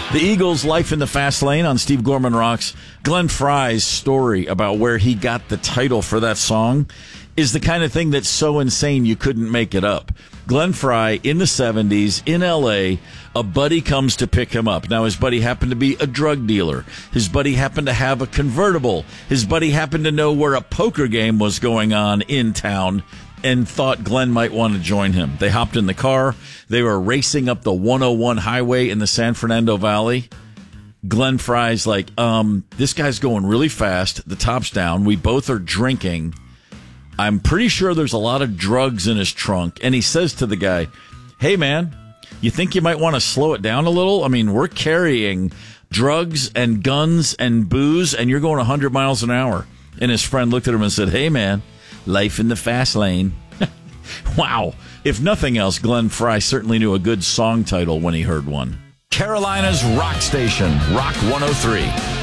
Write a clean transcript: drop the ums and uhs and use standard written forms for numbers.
The Eagles' Life in the Fast Lane on Steve Gorman Rocks. Glenn Frey's story about where he got the title for that song is the kind of thing that's so insane you couldn't make it up. Glenn Frey, in the 70s, in L.A., a buddy comes to pick him up. Now, his buddy happened to be a drug dealer. His buddy happened to have a convertible. His buddy happened to know where a poker game was going on in town and thought Glenn might want to join him. They hopped in the car. They were racing up the 101 highway in the San Fernando Valley. Glenn Frey's like, this guy's going really fast. The top's down. We both are drinking. I'm pretty sure there's a lot of drugs in his trunk. And he says to the guy, hey, man, you think you might want to slow it down a little? I mean, we're carrying drugs and guns and booze, and you're going 100 miles an hour. And his friend looked at him and said, hey, man, life in the fast lane. Wow. If nothing else, Glenn Frey certainly knew a good song title when he heard one. Carolina's rock station, Rock 103.